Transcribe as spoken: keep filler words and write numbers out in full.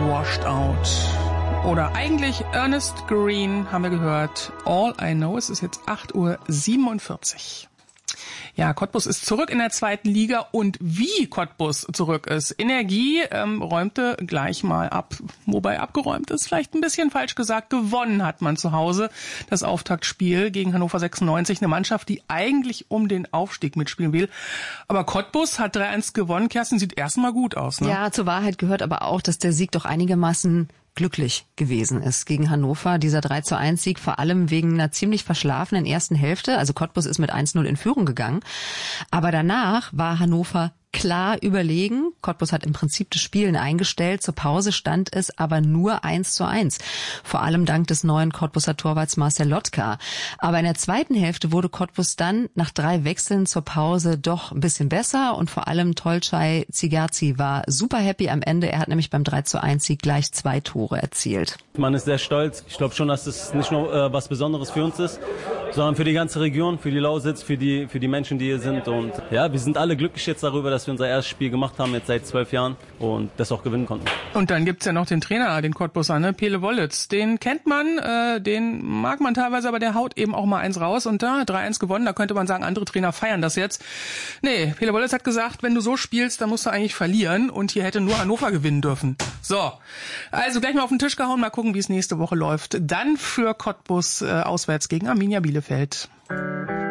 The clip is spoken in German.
Washed Out. Oder eigentlich Ernest Green haben wir gehört. All I Know. Es ist jetzt acht Uhr siebenundvierzig. Ja, Cottbus ist zurück in der zweiten Liga und wie Cottbus zurück ist. Energie ähm, räumte gleich mal ab, wobei abgeräumt ist vielleicht ein bisschen falsch gesagt. Gewonnen hat man zu Hause das Auftaktspiel gegen Hannover sechsundneunzig, eine Mannschaft, die eigentlich um den Aufstieg mitspielen will. Aber Cottbus hat drei eins gewonnen. Kerstin, sieht erstmal gut aus, ne? Ja, zur Wahrheit gehört aber auch, dass der Sieg doch einigermaßen glücklich gewesen ist gegen Hannover. Dieser drei zu eins Sieg vor allem wegen einer ziemlich verschlafenen ersten Hälfte. Also Cottbus ist mit eins null in Führung gegangen. Aber danach war Hannover klar überlegen. Cottbus hat im Prinzip das Spielen eingestellt. Zur Pause stand es aber nur eins zu eins. Vor allem dank des neuen Cottbuser Torwarts Marcel Lotka. Aber in der zweiten Hälfte wurde Cottbus dann nach drei Wechseln zur Pause doch ein bisschen besser. Und vor allem Tolcay Zigerzi war super happy am Ende. Er hat nämlich beim drei zu eins Sieg gleich zwei Tore erzielt. Man ist sehr stolz. Ich glaube schon, dass es nicht nur äh, was Besonderes für uns ist, sondern für die ganze Region, für die Lausitz, für die, für die Menschen, die hier sind. Und ja, wir sind alle glücklich jetzt darüber, dass wir unser erstes Spiel gemacht haben, jetzt seit zwölf Jahren und das auch gewinnen konnten. Und dann gibt's ja noch den Trainer, den Cottbuser, ne? Pele Wollitz. Den kennt man, äh, den mag man teilweise, aber der haut eben auch mal eins raus und da drei eins gewonnen. Da könnte man sagen, andere Trainer feiern das jetzt. Nee, Pele Wollitz hat gesagt, wenn du so spielst, dann musst du eigentlich verlieren und hier hätte nur Hannover gewinnen dürfen. So, also gleich mal auf den Tisch gehauen, mal gucken, wie es nächste Woche läuft. Dann für Cottbus äh, auswärts gegen Arminia Bielefeld.